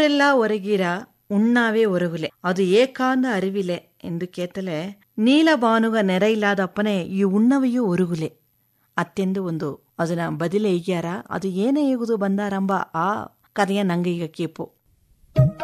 ಊರೆಲ್ಲ ಒರಗಿರ ಉಣ್ಣಾವೇ ಒರಗುಲೆ ಅದು ಏಕಾಂದ ಅರಿವಿಲೆ ಎಂದು ಕೇತಲೆ ನೀಲಬಾನುಗ ನೆರೆಯಿಲ್ಲಾದಪ್ಪನೆ ಈ ಉಣ್ಣವೆಯೂ ಒರುಗುಲೆ ಅತ್ತೆಂದು ಒಂದು ಅದನ್ನ ಬದಿಲೆ ಈಗ್ಯಾರ. ಅದು ಏನೇ ಈಗುದು ಬಂದಾರಂಬ ಆ ಕಥೆಯ ನಂಗೆ ಈಗ ಕೇಪು.